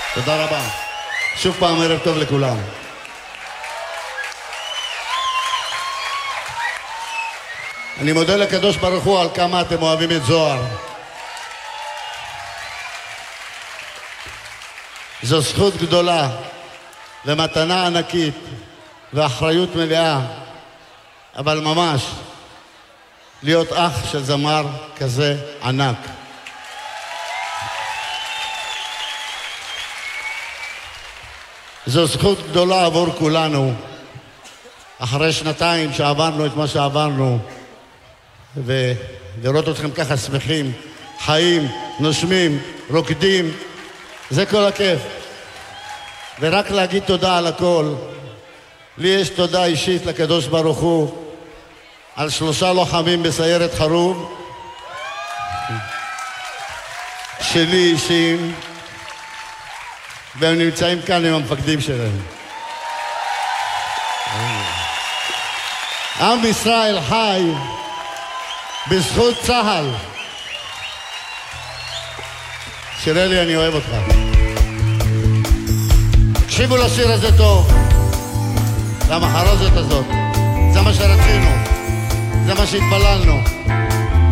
תודה רבה. שוב פעם ערב טוב לכולם. אני מודה לקדוש ברוך הוא על כמה אתם אוהבים את זוהר. זו זכות גדולה ומתנה ענקית ואחריות מלאה, אבל ממש להיות אח של זמר כזה ענק. זו זכות גדולה עבור כולנו, אחרי שנתיים שעברנו את מה שעברנו, ולראות אתכם ככה שמחים, חיים, נושמים, רוקדים, זה כל הכיף. ורק להגיד תודה על הכל. לי יש תודה אישית לקדוש ברוך הוא על 3 לוחמים בסיירת חרוב שלי אישיים, והם נמצאים כאן עם המפקדים שלהם. עם ישראל חי בזכות צה"ל. שירלי, אני אוהב אותך. תקשיבו לשיר הזה טוב, למחרוזת הזאת. זה מה שרצינו, זה מה שהתפללנו.